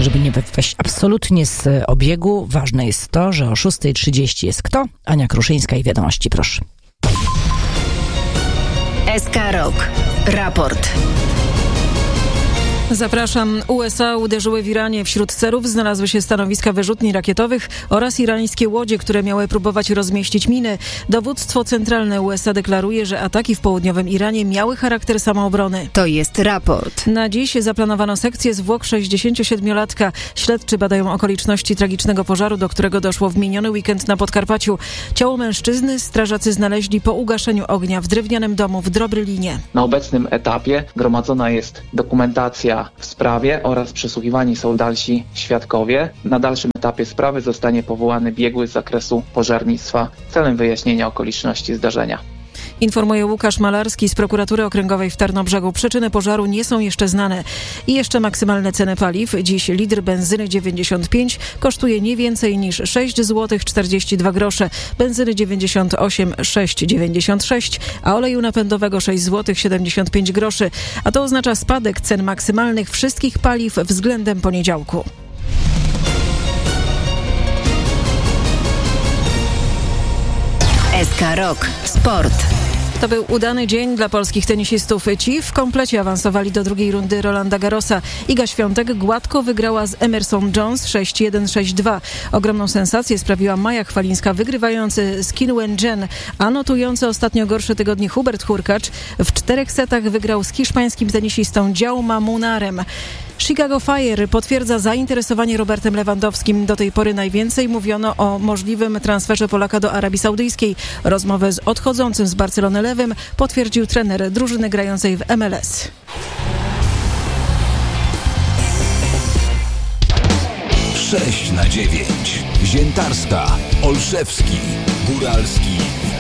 Żeby nie wypaść absolutnie z obiegu, ważne jest to, że o 6:30 jest kto? Ania Kruszyńska i Wiadomości, proszę. SK Rok. Raport. Zapraszam. USA uderzyły w Iranie. Wśród celów znalazły się stanowiska wyrzutni rakietowych oraz irańskie łodzie, które miały próbować rozmieścić miny. Dowództwo centralne USA deklaruje, że ataki w południowym Iranie miały charakter samoobrony. To jest raport. Na dziś zaplanowano sekcję zwłok 67-latka. Śledczy badają okoliczności tragicznego pożaru, do którego doszło w miniony weekend na Podkarpaciu. Ciało mężczyzny strażacy znaleźli po ugaszeniu ognia w drewnianym domu w Drobrylinie. Na obecnym etapie gromadzona jest dokumentacja w sprawie oraz przesłuchiwani są dalsi świadkowie. Na dalszym etapie sprawy zostanie powołany biegły z zakresu pożarnictwa celem wyjaśnienia okoliczności zdarzenia. Informuje Łukasz Malarski z Prokuratury Okręgowej w Tarnobrzegu. Przyczyny pożaru nie są jeszcze znane. I jeszcze maksymalne ceny paliw. Dziś litr benzyny 95 kosztuje nie więcej niż 6,42 zł. Benzyny 98 6,96, a oleju napędowego 6,75 zł. A to oznacza spadek cen maksymalnych wszystkich paliw względem poniedziałku. SK Rok. Sport. To był udany dzień dla polskich tenisistów. Ci w komplecie awansowali do drugiej rundy Rolanda Garrosa. Iga Świątek gładko wygrała z Emerson Jones 6-1, 6-2. Ogromną sensację sprawiła Maja Chwalińska, wygrywający z Qin Wen-jen, a notujący ostatnio gorsze tygodnie Hubert Hurkacz w 4 setach wygrał z hiszpańskim tenisistą Jaume Munarem. Chicago Fire potwierdza zainteresowanie Robertem Lewandowskim. Do tej pory najwięcej mówiono o możliwym transferze Polaka do Arabii Saudyjskiej. Rozmowę z odchodzącym z Barcelony Lewym potwierdził trener drużyny grającej w MLS. 6/9. Ziętarska, Olszewski, Góralski w